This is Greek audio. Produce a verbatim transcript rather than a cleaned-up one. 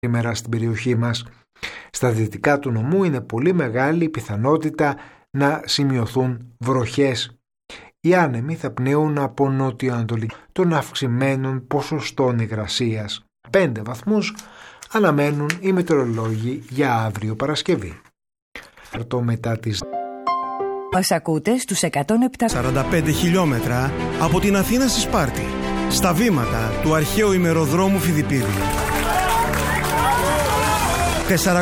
σήμερα στην περιοχή μας. Στα δυτικά του νομού είναι πολύ μεγάλη η πιθανότητα να σημειωθούν βροχές. Οι άνεμοι θα πνέουν από νότιο-ανατολική των αυξημένων ποσοστών υγρασίας. Πέντε βαθμούς αναμένουν οι μετεωρολόγοι για αύριο Παρασκευή. Μετά τις... Μας ακούτε στους εκατόν επτά σαράντα πέντε χιλιόμετρα από την Αθήνα στη Σπάρτη, στα βήματα του αρχαίου ημεροδρόμου Φιδιππίδη.